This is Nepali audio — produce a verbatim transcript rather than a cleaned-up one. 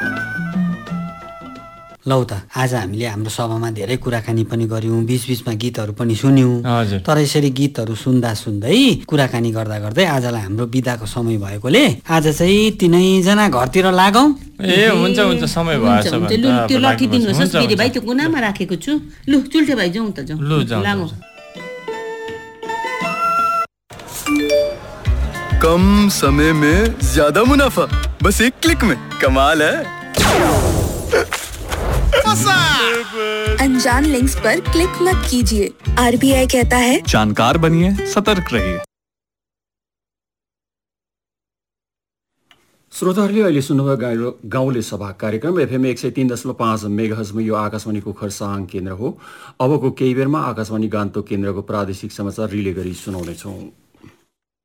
लौ त आज हामीले हाम्रो सभामा धेरै कुराकानी पनि गर्यौं, बीचबीचमा गीतहरू पनि सुन्यौं। तर यसरी गीतहरू सुन्दा सुन्दै कुराकानी गर्दा गर्दै आजलाई हाम्रो बिदाको समय भएकोले आज चाहिँ तिनैजना घरतिर लागौं। ए हुन्छ हुन्छ समय भएछ भने लु त्यो लठी दिनुहोस् फेरि भाइ, त्यो कुनामा राखेको छु। लु चुल्ठे भाइ जाउँ त, जाउँ। लु जाउँ। लागौँ। कम समय में ज्यादा मुनाफा, बस एक क्लिक में कमाल है। अनजान लिंक्स पर क्लिक मत कीजिए। आरबीआई कहता है जानकार बनिए, सतर्क रहिए। श्रोताहरूले अहिले सुन्नुभयो गाउँले सभा कार्यक्रम एफएम एक सय तीन दशमलव पाँच मेगाहर्जमा। यो आकाशवाणीको खरसाङ केन्द्र हो। अबको केही बेरमा आकाशवाणी गान्तोक केन्द्रको प्रादेशिक समाचार रिले गरी सुनाउनेछौँ।